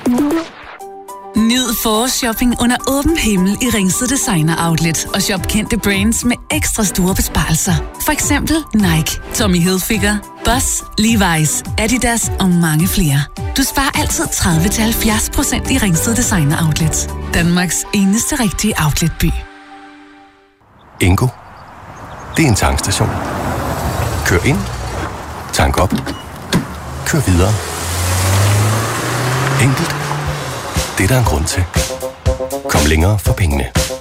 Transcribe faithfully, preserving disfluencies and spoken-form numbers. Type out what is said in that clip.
Nyd forårsshopping under åben himmel i Ringsted Designer Outlet og shop kendte brands med ekstra store besparelser. For eksempel Nike, Tommy Hilfiger, Boss, Levi's, Adidas og mange flere. Du sparer altid tredive til halvfjerds procent i Ringsted Designer Outlet. Danmarks eneste rigtige outletby. Ingo. Det er en tankstation. Kør ind. Tank op. Kør videre. Enkelt. Det er der en grund til. Kom længere for pengene.